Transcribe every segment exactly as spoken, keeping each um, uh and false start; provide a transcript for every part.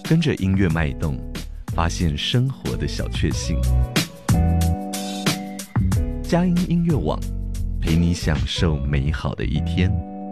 跟着音乐脉动，发现生活的小确幸。佳音音乐网，陪你享受美好的一天。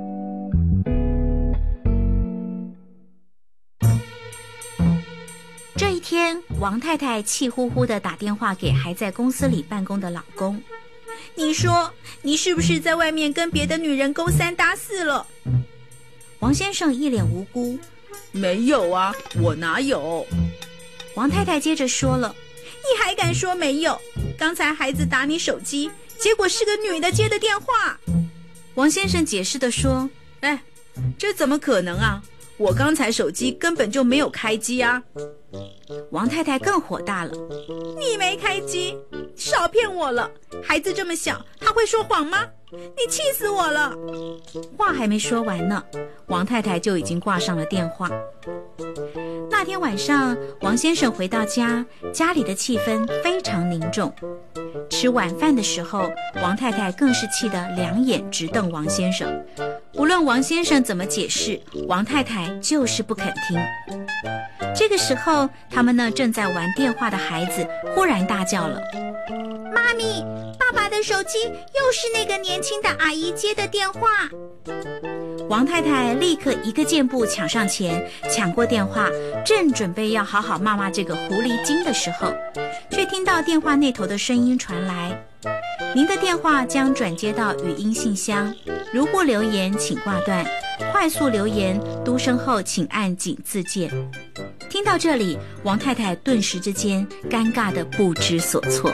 这一天，王太太气呼呼地打电话给还在公司里办公的老公。你说，你是不是在外面跟别的女人勾三搭四了？王先生一脸无辜。 没有啊，我哪有？ 王太太接着说了，你还敢说没有？刚才孩子打你手机，结果是个女的接的电话。王先生解释地说， 哎，这怎么可能啊？我刚才手机根本就没有开机啊。 王太太更火大了，你没开机，少骗我了，孩子这么小，他会说谎吗？你气死我了。话还没说完呢，王太太就已经挂上了电话。那天晚上，王先生回到家，家里的气氛非常凝重。吃晚饭的时候，王太太更是气得两眼直瞪王先生。无论王先生怎么解释，王太太就是不肯听。这个时候，他们那正在玩电话的孩子忽然大叫了，妈咪，爸爸的手机又是那个年轻的阿姨接的电话。王太太立刻一个箭步抢上前，抢过电话，正准备要好好骂骂这个狐狸精的时候，却听到电话那头的声音传来，您的电话将转接到语音信箱，如或留言请挂断，快速留言嘟声后请按井字键。听到这里，王太太顿时之间尴尬得不知所措。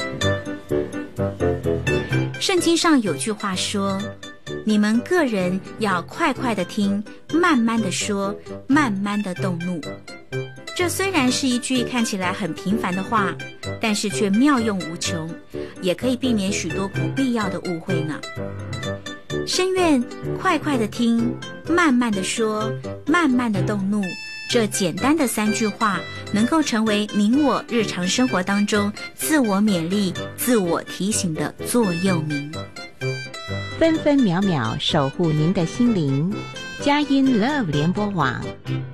圣经上有句话说，你们个人要快快的听，慢慢的说，慢慢的动怒。这虽然是一句看起来很平凡的话，但是却妙用无穷，也可以避免许多不必要的误会呢。深愿快快的听，慢慢的说，慢慢的动怒，这简单的三句话能够成为您我日常生活当中自我勉励、自我提醒的座右铭。 分分秒秒守护您的心灵，佳音 Love 联播网